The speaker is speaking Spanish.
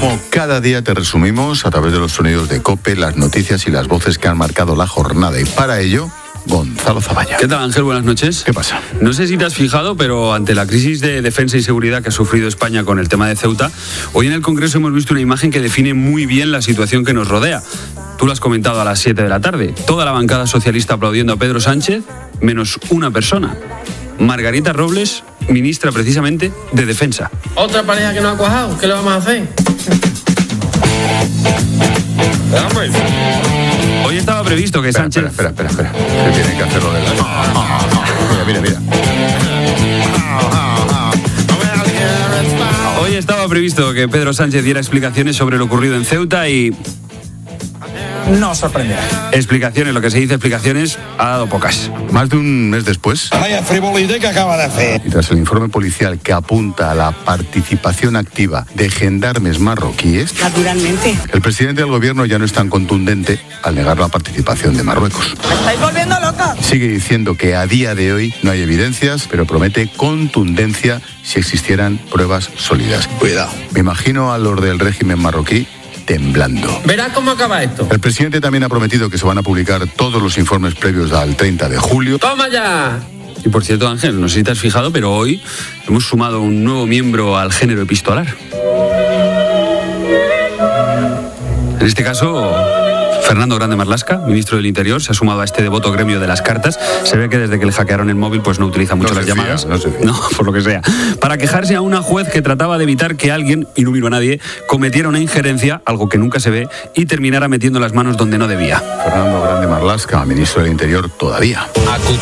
Como cada día te resumimos a través de los sonidos de COPE, las noticias y las voces que han marcado la jornada. Y para ello, Gonzalo Zavalla. ¿Qué tal, Ángel? Buenas noches. ¿Qué pasa? No sé si te has fijado, pero ante la crisis de defensa y seguridad que ha sufrido España con el tema de Ceuta, hoy en el Congreso hemos visto una imagen que define muy bien la situación que nos rodea. Tú lo has comentado a las 7 de la tarde. Toda la bancada socialista aplaudiendo a Pedro Sánchez, menos una persona. Margarita Robles, ministra precisamente de Defensa. Otra pareja que no ha cuajado, ¿qué le vamos a hacer? Hoy estaba previsto que Sánchez... Espera. Que tiene que hacerlo de la... Mira. Hoy estaba previsto que Pedro Sánchez diera explicaciones sobre lo ocurrido en Ceuta y... no sorprenderá. Explicaciones, lo que se dice explicaciones, ha dado pocas. Más de un mes después, Vaya frivolidad que acaba de hacer. y tras el informe policial que apunta a la participación activa de gendarmes marroquíes, Naturalmente. el presidente del gobierno ya no es tan contundente al negar la participación de Marruecos. ¿Me estáis volviendo loca? Sigue diciendo que a día de hoy no hay evidencias, pero promete contundencia si existieran pruebas sólidas. Cuidado. Me imagino a los del régimen marroquí temblando. Verás cómo acaba esto. El presidente también ha prometido que se van a publicar todos los informes previos al 30 de julio. ¡Toma ya! Y por cierto, Ángel, no sé si te has fijado, pero hoy hemos sumado un nuevo miembro al género epistolar. En este caso, Fernando Grande Marlaska, ministro del Interior, se ha sumado a este devoto gremio de las cartas. Se ve que desde que le hackearon el móvil pues no utiliza mucho las llamadas. No se fía. No, por lo que sea. Para quejarse a una juez que trataba de evitar que alguien, y no miro a nadie, cometiera una injerencia, algo que nunca se ve, y terminara metiendo las manos donde no debía. Fernando Grande Marlaska, ministro del Interior, todavía.